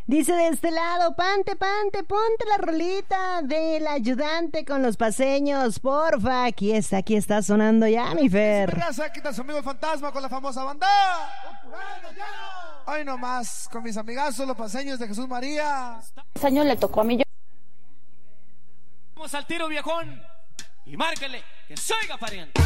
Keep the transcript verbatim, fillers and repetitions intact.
Dice de este lado, pante, pante, ponte la rolita del ayudante con los paseños, porfa. Aquí está, aquí está sonando ya, mi Fer. Aquí está su amigo el fantasma con la famosa banda. Hoy nomás, con mis amigazos, los paseños de Jesús María. Este año le tocó a mí. Vamos al tiro, viejón. Y márquele, que se oiga, pariente.